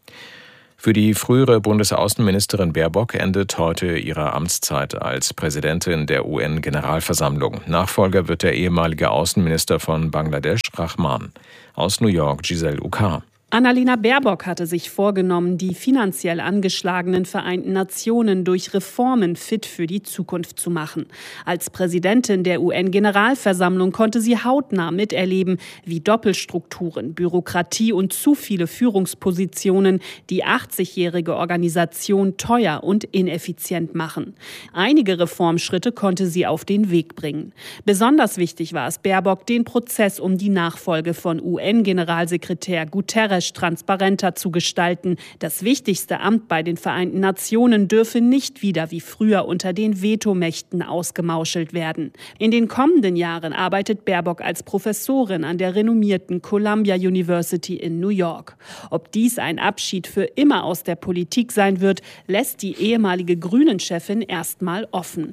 Für die frühere Bundesaußenministerin Baerbock endet heute ihre Amtszeit als Präsidentin der U N-Generalversammlung. Nachfolger wird der ehemalige Außenminister von Bangladesch, Rahman. Aus New York, Giselle Ukar. Annalena Baerbock hatte sich vorgenommen, die finanziell angeschlagenen Vereinten Nationen durch Reformen fit für die Zukunft zu machen. Als Präsidentin der U N-Generalversammlung konnte sie hautnah miterleben, wie Doppelstrukturen, Bürokratie und zu viele Führungspositionen die achtzigjährige Organisation teuer und ineffizient machen. Einige Reformschritte konnte sie auf den Weg bringen. Besonders wichtig war es Baerbock, den Prozess um die Nachfolge von U N-Generalsekretär Guterres transparenter zu gestalten. Das wichtigste Amt bei den Vereinten Nationen dürfe nicht wieder wie früher unter den Vetomächten ausgemauschelt werden. In den kommenden Jahren arbeitet Baerbock als Professorin an der renommierten Columbia University in New York. Ob dies ein Abschied für immer aus der Politik sein wird, lässt die ehemalige Grünen-Chefin erstmal offen.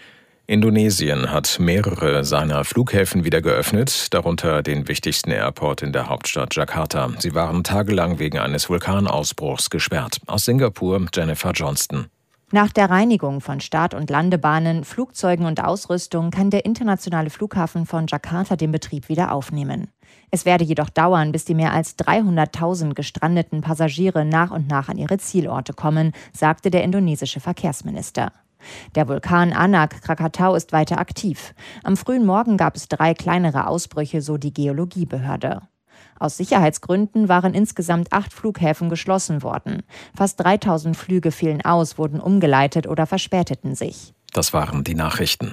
Indonesien hat mehrere seiner Flughäfen wieder geöffnet, darunter den wichtigsten Airport in der Hauptstadt Jakarta. Sie waren tagelang wegen eines Vulkanausbruchs gesperrt. Aus Singapur, Jennifer Johnston. Nach der Reinigung von Start- und Landebahnen, Flugzeugen und Ausrüstung kann der internationale Flughafen von Jakarta den Betrieb wieder aufnehmen. Es werde jedoch dauern, bis die mehr als dreihunderttausend gestrandeten Passagiere nach und nach an ihre Zielorte kommen, sagte der indonesische Verkehrsminister. Der Vulkan Anak Krakatau ist weiter aktiv. Am frühen Morgen gab es drei kleinere Ausbrüche, so die Geologiebehörde. Aus Sicherheitsgründen waren insgesamt acht Flughäfen geschlossen worden. Fast dreitausend Flüge fielen aus, wurden umgeleitet oder verspäteten sich. Das waren die Nachrichten.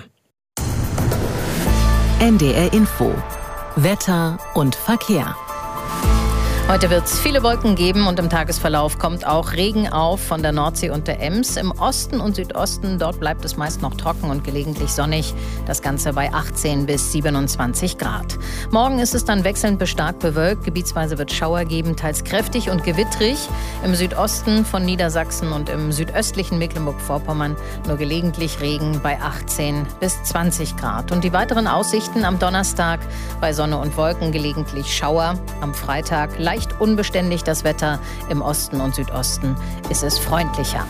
N D R Info. Wetter und Verkehr. Heute wird es viele Wolken geben und im Tagesverlauf kommt auch Regen auf von der Nordsee und der Ems. Im Osten und Südosten, dort bleibt es meist noch trocken und gelegentlich sonnig. Das Ganze bei achtzehn bis siebenundzwanzig Grad. Morgen ist es dann wechselnd bis stark bewölkt. Gebietsweise wird Schauer geben, teils kräftig und gewittrig. Im Südosten von Niedersachsen und im südöstlichen Mecklenburg-Vorpommern nur gelegentlich Regen bei achtzehn bis zwanzig Grad. Und die weiteren Aussichten am Donnerstag bei Sonne und Wolken, gelegentlich Schauer. Am Freitag leicht Leicht unbeständig das Wetter. Im Osten und Südosten ist es freundlicher.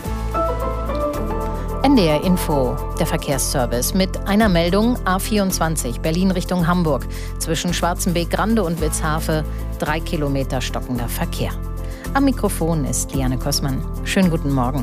N D R Info, der Verkehrsservice mit einer Meldung A vierundzwanzig, Berlin Richtung Hamburg. Zwischen Schwarzenbeek-Grande und Witzhafe drei Kilometer stockender Verkehr. Am Mikrofon ist Liane Kossmann. Schönen guten Morgen.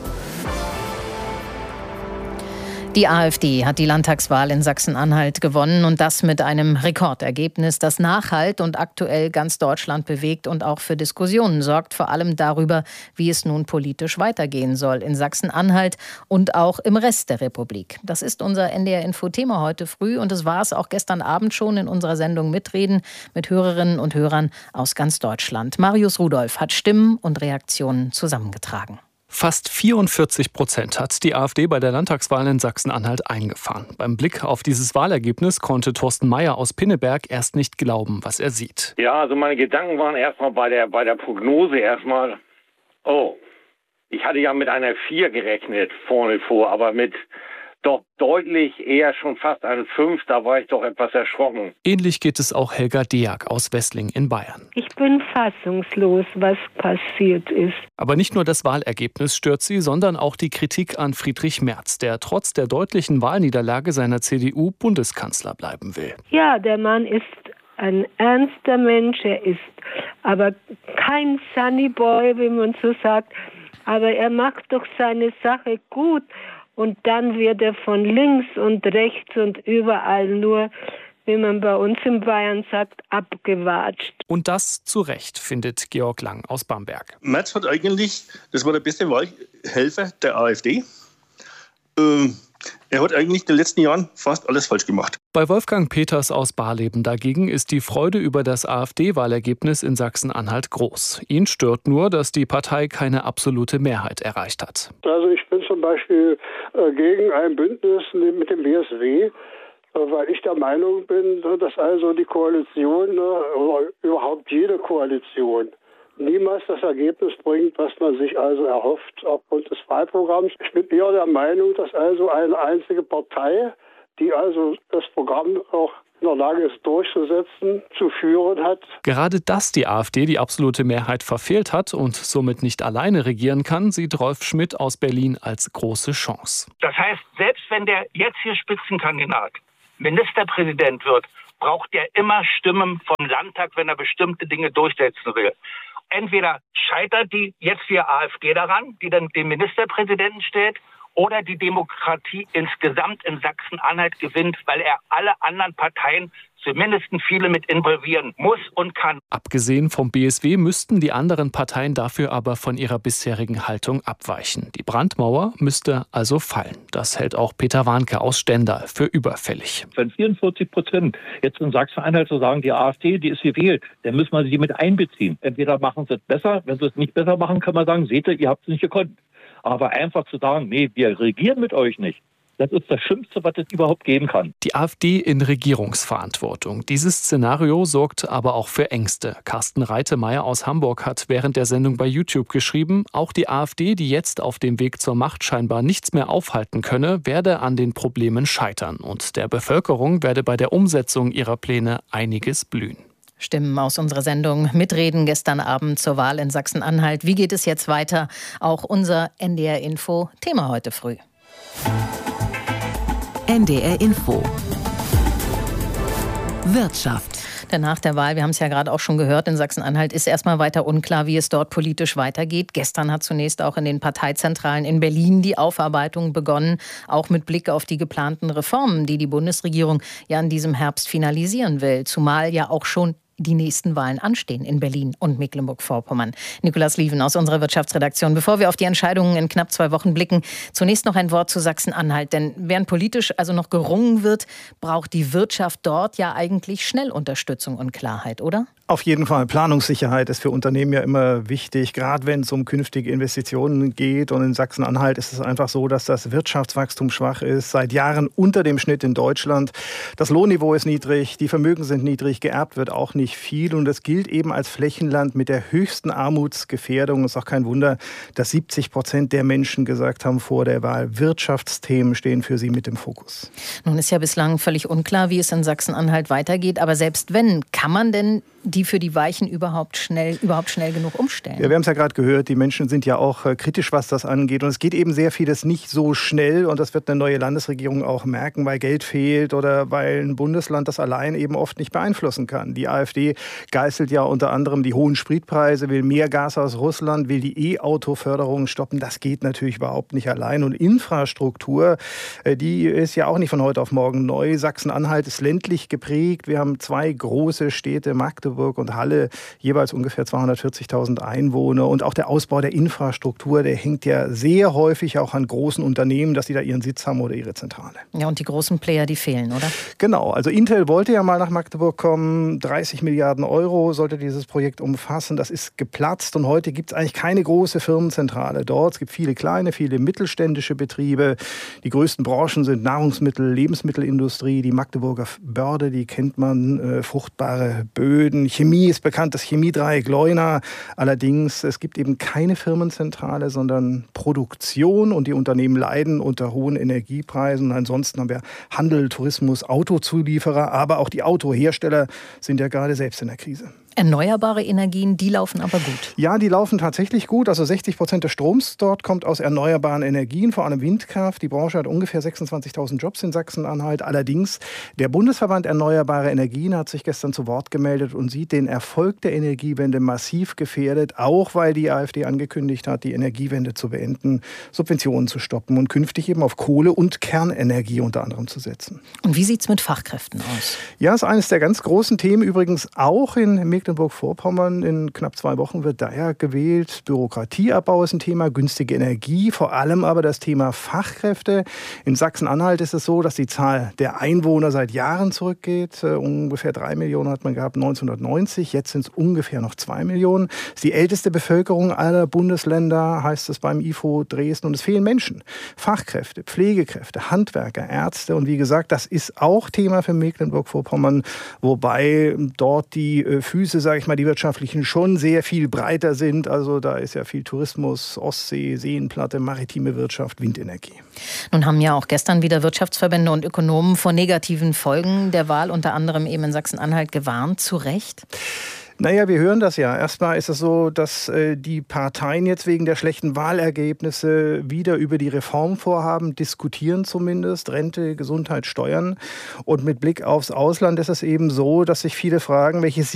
Die AfD hat die Landtagswahl in Sachsen-Anhalt gewonnen und das mit einem Rekordergebnis, das Nachhalt und aktuell ganz Deutschland bewegt und auch für Diskussionen sorgt, vor allem darüber, wie es nun politisch weitergehen soll in Sachsen-Anhalt und auch im Rest der Republik. Das ist unser N D R-Info-Thema heute früh und es war es auch gestern Abend schon in unserer Sendung Mitreden mit Hörerinnen und Hörern aus ganz Deutschland. Marius Rudolph hat Stimmen und Reaktionen zusammengetragen. Fast vierundvierzig Prozent hat die AfD bei der Landtagswahl in Sachsen-Anhalt eingefahren. Beim Blick auf dieses Wahlergebnis konnte Thorsten Mayer aus Pinneberg erst nicht glauben, was er sieht. Ja, also meine Gedanken waren erstmal bei der, bei der Prognose erstmal, oh, ich hatte ja mit einer vier gerechnet vorne vor, aber mit doch deutlich eher schon fast eine fünf, da war ich doch etwas erschrocken. Ähnlich geht es auch Helga Deak aus Wessling in Bayern. Ich bin fassungslos, was passiert ist. Aber nicht nur das Wahlergebnis stört sie, sondern auch die Kritik an Friedrich Merz, der trotz der deutlichen Wahlniederlage seiner C D U Bundeskanzler bleiben will. Ja, der Mann ist ein ernster Mensch, er ist aber kein Sunnyboy, wie man so sagt, aber er macht doch seine Sache gut. Und dann wird er von links und rechts und überall nur, wie man bei uns in Bayern sagt, abgewatscht. Und das zu Recht, findet Georg Lang aus Bamberg. Merz hat eigentlich, das war der beste Wahlhelfer der AfD. Ähm, er hat eigentlich in den letzten Jahren fast alles falsch gemacht. Bei Wolfgang Peters aus Barleben dagegen ist die Freude über das AfD-Wahlergebnis in Sachsen-Anhalt groß. Ihn stört nur, dass die Partei keine absolute Mehrheit erreicht hat. Also ich bin zum Beispiel äh, gegen ein Bündnis mit dem B S W, weil ich der Meinung bin, dass also die Koalition oder überhaupt jede Koalition niemals das Ergebnis bringt, was man sich also erhofft aufgrund des Wahlprogramms. Ich bin eher der Meinung, dass also eine einzige Partei, die also das Programm auch in der Lage ist durchzusetzen, zu führen hat. Gerade dass die AfD die absolute Mehrheit verfehlt hat und somit nicht alleine regieren kann, sieht Rolf Schmidt aus Berlin als große Chance. Das heißt, selbst wenn der jetzt hier Spitzenkandidat Ministerpräsident wird, braucht er immer Stimmen vom Landtag, wenn er bestimmte Dinge durchsetzen will. Entweder scheitert die jetzt hier AfD daran, die dann den Ministerpräsidenten stellt, oder die Demokratie insgesamt in Sachsen-Anhalt gewinnt, weil er alle anderen Parteien, zumindest viele, mit involvieren muss und kann. Abgesehen vom B S W müssten die anderen Parteien dafür aber von ihrer bisherigen Haltung abweichen. Die Brandmauer müsste also fallen. Das hält auch Peter Warnke aus Stendal für überfällig. Wenn vierundvierzig Prozent jetzt in Sachsen-Anhalt so sagen, die AfD, die ist gewählt, dann müssen wir sie mit einbeziehen. Entweder machen sie es besser, wenn sie es nicht besser machen, kann man sagen, seht ihr, ihr habt es nicht gekonnt. Aber einfach zu sagen, nee, wir regieren mit euch nicht, das ist das Schlimmste, was es überhaupt geben kann. Die AfD in Regierungsverantwortung. Dieses Szenario sorgt aber auch für Ängste. Carsten Reitemeyer aus Hamburg hat während der Sendung bei YouTube geschrieben, auch die AfD, die jetzt auf dem Weg zur Macht scheinbar nichts mehr aufhalten könne, werde an den Problemen scheitern. Und der Bevölkerung werde bei der Umsetzung ihrer Pläne einiges blühen. Stimmen aus unserer Sendung Mitreden gestern Abend zur Wahl in Sachsen-Anhalt. Wie geht es jetzt weiter? Auch unser N D R Info Thema heute früh. N D R Info Wirtschaft. Denn nach der Wahl, wir haben es ja gerade auch schon gehört, in Sachsen-Anhalt ist erstmal weiter unklar, wie es dort politisch weitergeht. Gestern hat zunächst auch in den Parteizentralen in Berlin die Aufarbeitung begonnen, auch mit Blick auf die geplanten Reformen, die die Bundesregierung ja in diesem Herbst finalisieren will. Zumal ja auch schon die nächsten Wahlen anstehen in Berlin und Mecklenburg-Vorpommern. Nikolaus Lieven aus unserer Wirtschaftsredaktion. Bevor wir auf die Entscheidungen in knapp zwei Wochen blicken, zunächst noch ein Wort zu Sachsen-Anhalt. Denn während politisch also noch gerungen wird, braucht die Wirtschaft dort ja eigentlich schnell Unterstützung und Klarheit, oder? Auf jeden Fall. Planungssicherheit ist für Unternehmen ja immer wichtig, gerade wenn es um künftige Investitionen geht. Und in Sachsen-Anhalt ist es einfach so, dass das Wirtschaftswachstum schwach ist, seit Jahren unter dem Schnitt in Deutschland. Das Lohnniveau ist niedrig, die Vermögen sind niedrig, geerbt wird auch nicht viel. Und es gilt eben als Flächenland mit der höchsten Armutsgefährdung. Es ist auch kein Wunder, dass siebzig Prozent der Menschen gesagt haben vor der Wahl, Wirtschaftsthemen stehen für sie mit im Fokus. Nun ist ja bislang völlig unklar, wie es in Sachsen-Anhalt weitergeht. Aber selbst wenn, kann man denn die für die Weichen überhaupt schnell, überhaupt schnell genug umstellen? Ja, wir haben es ja gerade gehört, die Menschen sind ja auch äh, kritisch, was das angeht. Und es geht eben sehr vieles nicht so schnell. Und das wird eine neue Landesregierung auch merken, weil Geld fehlt oder weil ein Bundesland das allein eben oft nicht beeinflussen kann. Die AfD geißelt ja unter anderem die hohen Spritpreise, will mehr Gas aus Russland, will die E-Auto-Förderung stoppen. Das geht natürlich überhaupt nicht allein. Und Infrastruktur, äh, die ist ja auch nicht von heute auf morgen neu. Sachsen-Anhalt ist ländlich geprägt. Wir haben zwei große Städte, Magdeburg und Halle, jeweils ungefähr zweihundertvierzigtausend Einwohner. Und auch der Ausbau der Infrastruktur, der hängt ja sehr häufig auch an großen Unternehmen, dass die da ihren Sitz haben oder ihre Zentrale. Ja, und die großen Player, die fehlen, oder? Genau, also Intel wollte ja mal nach Magdeburg kommen. dreißig Milliarden Euro sollte dieses Projekt umfassen. Das ist geplatzt und heute gibt es eigentlich keine große Firmenzentrale dort. Es gibt viele kleine, viele mittelständische Betriebe. Die größten Branchen sind Nahrungsmittel, Lebensmittelindustrie, die Magdeburger Börde, die kennt man, äh, fruchtbare Böden. Chemie ist bekannt, das Chemiedreieck Leuna. Allerdings, es gibt eben keine Firmenzentrale, sondern Produktion und die Unternehmen leiden unter hohen Energiepreisen. Und ansonsten haben wir Handel, Tourismus, Autozulieferer, aber auch die Autohersteller sind ja gerade selbst in der Krise. Erneuerbare Energien, die laufen aber gut. Ja, die laufen tatsächlich gut. Also sechzig Prozent des Stroms dort kommt aus erneuerbaren Energien, vor allem Windkraft. Die Branche hat ungefähr sechsundzwanzigtausend Jobs in Sachsen-Anhalt. Allerdings, der Bundesverband Erneuerbare Energien hat sich gestern zu Wort gemeldet und sieht den Erfolg der Energiewende massiv gefährdet, auch weil die AfD angekündigt hat, die Energiewende zu beenden, Subventionen zu stoppen und künftig eben auf Kohle und Kernenergie unter anderem zu setzen. Und wie sieht es mit Fachkräften aus? Ja, ist eines der ganz großen Themen übrigens auch in Mecklenburg Mecklenburg-Vorpommern. In knapp zwei Wochen wird daher gewählt. Bürokratieabbau ist ein Thema, günstige Energie, vor allem aber das Thema Fachkräfte. In Sachsen-Anhalt ist es so, dass die Zahl der Einwohner seit Jahren zurückgeht. Uh, ungefähr drei Millionen hat man gehabt neunzehnhundertneunzig, jetzt sind es ungefähr noch zwei Millionen. Das ist die älteste Bevölkerung aller Bundesländer, heißt es beim I F O Dresden. Und es fehlen Menschen, Fachkräfte, Pflegekräfte, Handwerker, Ärzte. Und wie gesagt, das ist auch Thema für Mecklenburg-Vorpommern, wobei dort die Füße, sage ich mal, die wirtschaftlichen schon sehr viel breiter sind. Also da ist ja viel Tourismus, Ostsee, Seenplatte, maritime Wirtschaft, Windenergie. Nun haben ja auch gestern wieder Wirtschaftsverbände und Ökonomen vor negativen Folgen der Wahl, unter anderem eben in Sachsen-Anhalt, gewarnt. Zu Recht? Naja, wir hören das ja. Erstmal ist es so, dass äh, die Parteien jetzt wegen der schlechten Wahlergebnisse wieder über die Reformvorhaben diskutieren zumindest. Rente, Gesundheit, Steuern. Und mit Blick aufs Ausland ist es eben so, dass sich viele fragen, welche